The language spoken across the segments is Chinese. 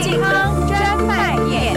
健康专卖店。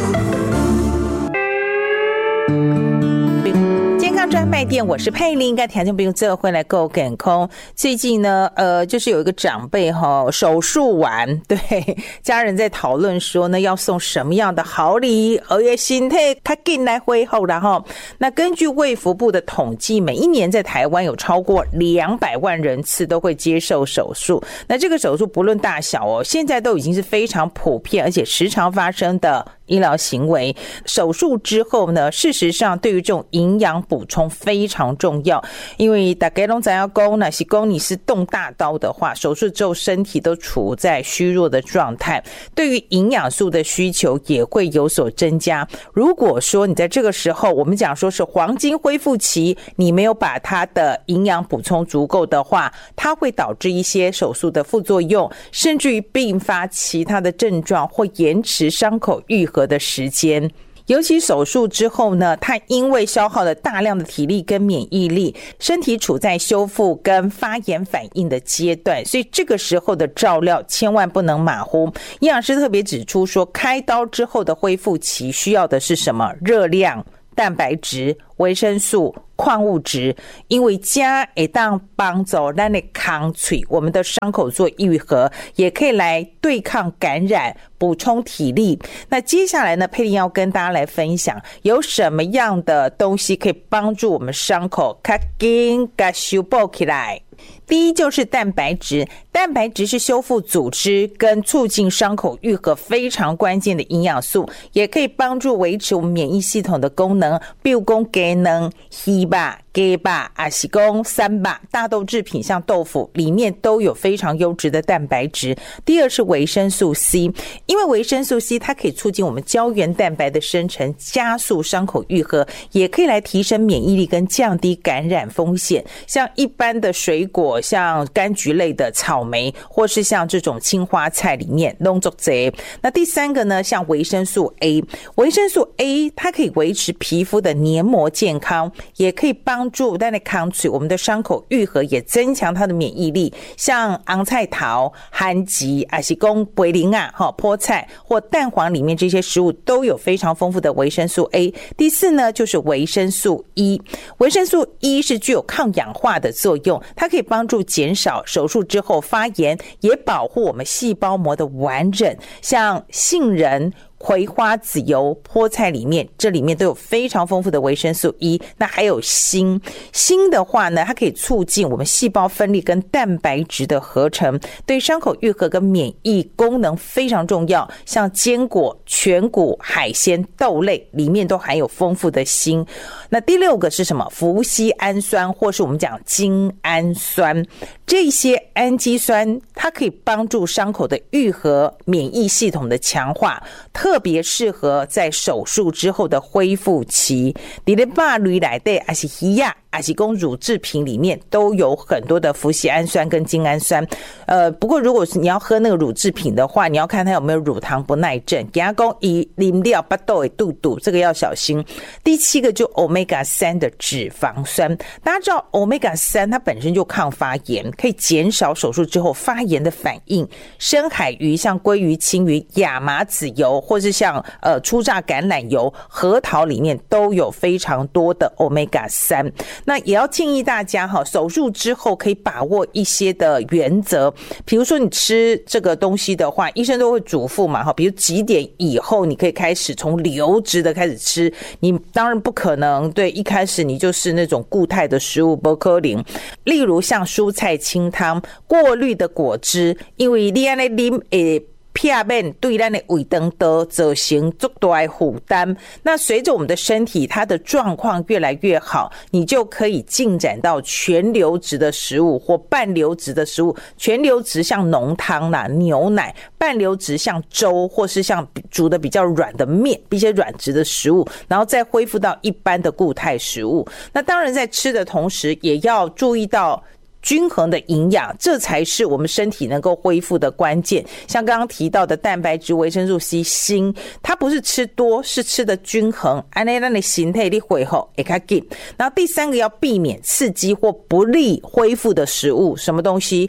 专卖店，我是佩玲，应该条件不用这回来够健康。最近呢，就是有一个长辈手术完，对家人在讨论说呢，要送什么样的好礼，而且身体较紧来恢复啦齁。那根据卫福部的统计，每一年在台湾有超过200万人次都会接受手术。那这个手术不论大小现在都已经是非常普遍，而且时常发生的医疗行为。手术之后呢，事实上对于这种营养补充非常重要，因为大家都知道说，那是说你是动大刀的话，手术之后身体都处在虚弱的状态，对于营养素的需求也会有所增加。如果说你在这个时候，我们讲说是黄金恢复期，你没有把它的营养补充足够的话，它会导致一些手术的副作用，甚至于并发其他的症状，或延迟伤口愈合的时间。尤其手术之后呢，它因为消耗了大量的体力跟免疫力，身体处在修复跟发炎反应的阶段，所以这个时候的照料千万不能马虎。营养师特别指出说，开刀之后的恢复期需要的是什么？热量、蛋白质、维生素、矿物质，因为加会当帮助咱的康脆，我们的伤口做愈合，也可以来对抗感染，补充体力。那接下来呢，佩玲要跟大家来分享有什么样的东西可以帮助我们伤口较紧甲修补起来。第一就是蛋白质，蛋白质是修复组织跟促进伤口愈合非常关键的营养素，也可以帮助维持我们免疫系统的功能，比如说鸡卵、鱼肉、鸡肉，还是说三肉、大豆制品像豆腐里面都有非常优质的蛋白质。第二是维生素 C， 因为维生素 C 它可以促进我们胶原蛋白的生成，加速伤口愈合，也可以来提升免疫力跟降低感染风险。像一般的水果，像柑橘类的草莓，或是像这种青花菜里面都做这。那第三个呢，像维生素 A， 维生素 A 它可以维持皮肤的黏膜健康，也可以帮助咱的康脆，我们的伤口愈合，也增强它的免疫力。像昂菜桃、番薯，还是说贝林啊、菠菜或蛋黄里面这些食物都有非常丰富的维生素 A。第四呢，就是维生素 E， 维生素 E 是具有抗氧化的作用，它可以帮助减少手术之后发炎，也保护我们细胞膜的完整。像杏仁、葵花籽油、菠菜里面，这里面都有非常丰富的维生素 E。 那还有锌的话呢，它可以促进我们细胞分裂跟蛋白质的合成，对伤口愈合跟免疫功能非常重要。像坚果、全谷、海鲜、豆类里面都含有丰富的锌。那第六个是什么？脯酰氨酸，或是我们讲精氨酸，这些氨基酸它可以帮助伤口的愈合、免疫系统的强化，特别适合在手术之后的恢复期。你的肉类里面还是鱼啊，还是说乳制品里面都有很多的脯酰氨酸跟精氨酸。不过如果是你要喝那个乳制品的话，你要看它有没有乳糖不耐症，给他说以啉了巴肚的肚肚，这个要小心。第七个就 Omega 3的脂肪酸，大家知道 Omega 3它本身就抗发炎，可以减少手术之后发炎的反应。深海鱼像鲑鱼、青鱼、亚麻籽油，或是像初榨橄榄油、核桃里面都有非常多的 Omega 3。那也要建议大家手术之后可以把握一些的原则，比如说你吃这个东西的话，医生都会嘱咐嘛，比如几点以后你可以开始从流质的开始吃，你当然不可能对一开始你就是那种固态的食物，不可能。例如像蔬菜清汤、过滤的果汁，因为你这样喝片面对咱的胃肠道造成足大的负担。那随着我们的身体它的状况越来越好，你就可以进展到全流质的食物或半流质的食物。全流质像浓汤啦、牛奶，半流质像粥，或是像煮的比较软的面，一些软质的食物，然后再恢复到一般的固态食物。那当然在吃的同时也要注意到均衡的营养，这才是我们身体能够恢复的关键。像刚刚提到的蛋白质、维生素 C、锌，它不是吃多，是吃的均衡，这样让你身体的恢复会比较紧。然后第三个要避免刺激或不利恢复的食物，什么东西？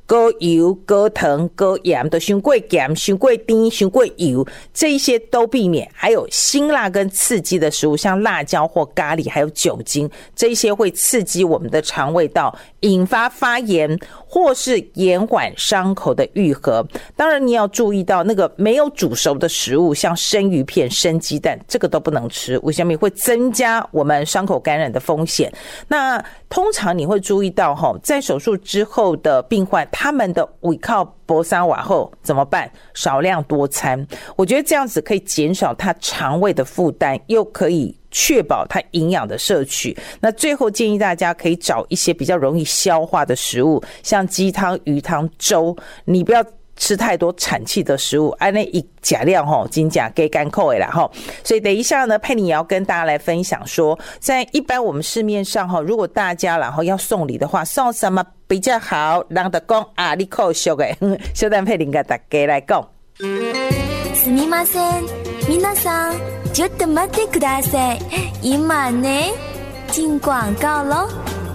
高油、高糖、高盐的，伤过咸、伤过甜、伤过油，这一些都避免。还有辛辣跟刺激的食物，像辣椒或咖喱，还有酒精，这一些会刺激我们的肠胃道，引发发炎或是延缓伤口的愈合。当然你要注意到那个没有煮熟的食物，像生鱼片、生鸡蛋，这个都不能吃，为什么？会增加我们伤口感染的风险。那通常你会注意到在手术之后的病患，他们的胃靠薄沙瓦后怎么办？少量多餐，我觉得这样子可以减少他肠胃的负担，又可以确保它营养的摄取。那最后建议大家可以找一些比较容易消化的食物，像鸡汤、鱼汤、粥，你不要吃太多产气的食物，按那一假量真假给干扣啦齁。所以等一下呢，佩妮也要跟大家来分享说，在一般我们市面上如果大家然后要送礼的话，送什么比较好？人就讲啊，你扣俗的，小等佩妮跟大家来讲。 すみません、皆さんちょっと待ってください。今ね，进广告咯。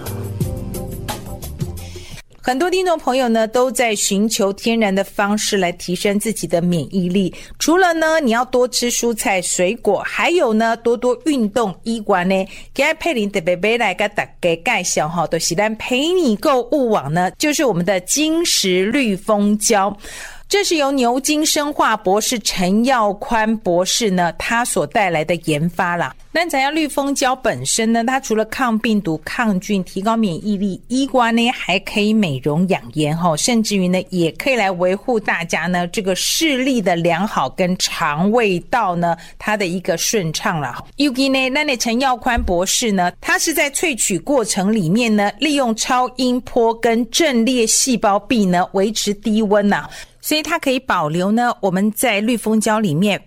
很多听众朋友呢都在寻求天然的方式来提升自己的免疫力，除了呢你要多吃蔬菜水果，还有呢多多运动以外呢，今天佩玲特别要来跟大家介绍就是咱陪你购物网呢，就是我们的金石绿蜂胶。这是由牛津生化博士陈耀宽博士呢他所带来的研发啦。那咱要绿蜂胶本身呢，它除了抗病毒、抗菌、提高免疫力以外呢，还可以美容养颜甚至于呢也可以来维护大家呢这个视力的良好跟肠胃道呢它的一个顺畅啦。尤其呢咱的陈耀宽博士呢，他是在萃取过程里面呢，利用超音波跟阵列细胞壁呢维持低温啊，所以它可以保留呢我们在绿蜂胶里面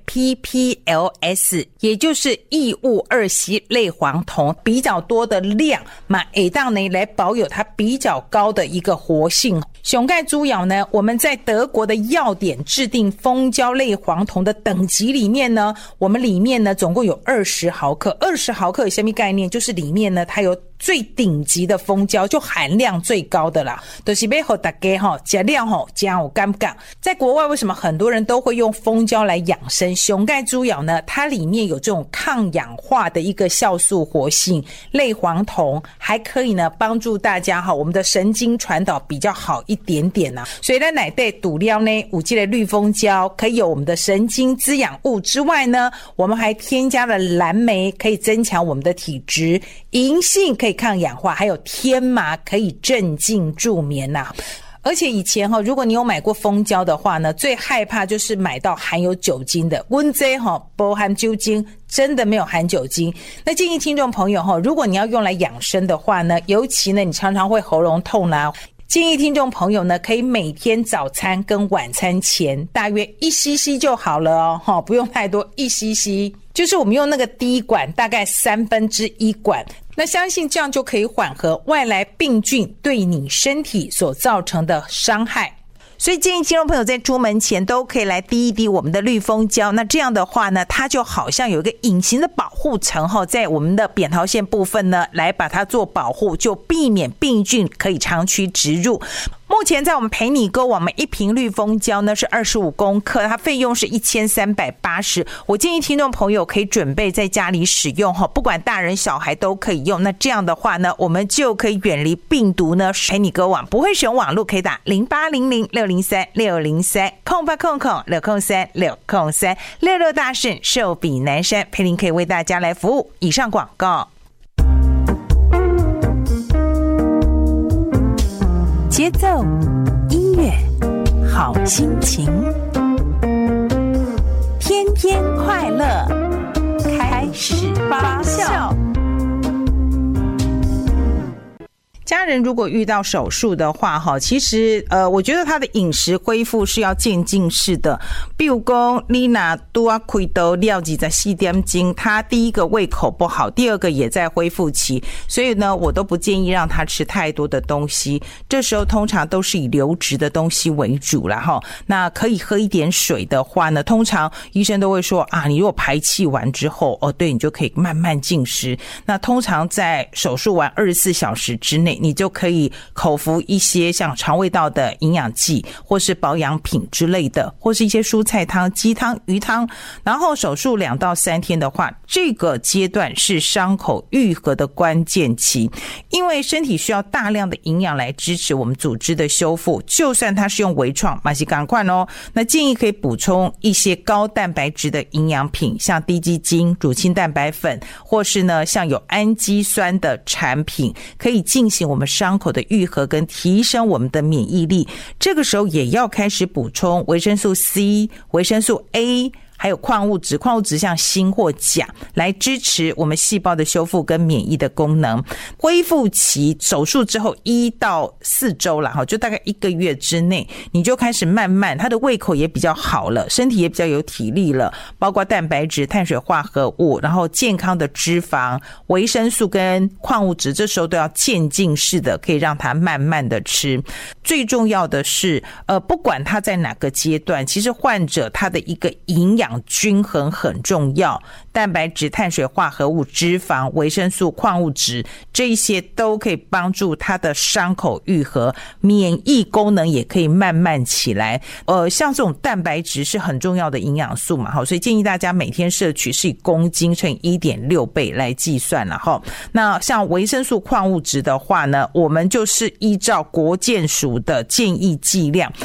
PPLS 也就是异物二烯类黄酮比较多的量嘛，可当呢来保有它比较高的一个活性。熊盖猪咬呢，我们在德国的药典制定蜂胶类黄酮的等级里面呢，我们里面呢总共有20毫克。20毫克有什么概念？就是里面呢它有最顶级的蜂胶，就含量最高的啦，就是要给大家吃量这样有感觉。在国外为什么很多人都会用蜂胶来养生？熊盖猪咬呢，它里面有这种抗氧化的一个酵素活性，类黄酮还可以呢帮助大家我们的神经传导比较好一点点啊。所以在奶袋堵料呢，有这个绿蜂胶可以有我们的神经滋养物之外呢，我们还添加了蓝莓，可以增强我们的体质，银杏可以抗氧化，还有天麻可以镇静助眠啊。而且以前如果你有买过蜂胶的话呢，最害怕就是买到含有酒精的。温这不含酒精，真的没有含酒精。那建议听众朋友如果你要用来养生的话呢，尤其呢你常常会喉咙痛啦，建议听众朋友呢可以每天早餐跟晚餐前大约1cc 就好了不用太多，1cc就是我们用那个滴管大概1/3管，那相信这样就可以缓和外来病菌对你身体所造成的伤害。所以建议听众朋友在出门前都可以来滴一滴我们的绿蜂胶，那这样的话呢，它就好像有一个隐形的保护层在我们的扁桃腺部分呢来把它做保护，就避免病菌可以长驱直入。目前在我们陪你购，我们一瓶绿蜂胶呢是25公克，它费用是1380。我建议听众朋友可以准备在家里使用不管大人小孩都可以用。那这样的话呢，我们就可以远离病毒呢。陪你购网不会使用网络可以打0800603603 0800603603 66大顺寿比南山，佩林可以为大家来服务。以上广告。节奏、音乐、好心情，天天快乐，开始发酵。家人如果遇到手术的话其实我觉得他的饮食恢复是要渐进式的。比如说你拿拄啊开刀了24点钟，他第一个胃口不好，第二个也在恢复期，所以呢我都不建议让他吃太多的东西。这时候通常都是以流质的东西为主啦那可以喝一点水的话呢，通常医生都会说你如果排气完之后对，你就可以慢慢进食。那通常在手术完24小时之内，你你就可以口服一些像肠胃道的营养剂或是保养品之类的，或是一些蔬菜汤、鸡汤、鱼汤。然后手术2到3天的话，这个阶段是伤口愈合的关键期，因为身体需要大量的营养来支持我们组织的修复，就算它是用微创也是赶快哦。那建议可以补充一些高蛋白质的营养品，像低基精、乳清蛋白粉，或是呢像有氨基酸的产品，可以进行我们伤口的愈合跟提升我们的免疫力。这个时候也要开始补充维生素 C、维生素 A，还有矿物质像锌或钾，来支持我们细胞的修复跟免疫的功能。恢复期手术之后1到4周啦，就大概1个月之内，你就开始慢慢，他的胃口也比较好了，身体也比较有体力了，包括蛋白质、碳水化合物，然后健康的脂肪、维生素跟矿物质，这时候都要渐进式的，可以让它慢慢的吃。最重要的是不管他在哪个阶段，其实患者他的一个营养均衡很重要，蛋白质、碳水化合物、脂肪、维生素、矿物质，这一些都可以帮助他的伤口愈合，免疫功能也可以慢慢起来。像这种蛋白质是很重要的营养素嘛，所以建议大家每天摄取是以公斤乘以 1.6 倍来计算了哈。那像维生素、矿物质的话呢，我们就是依照国健署的建议剂量，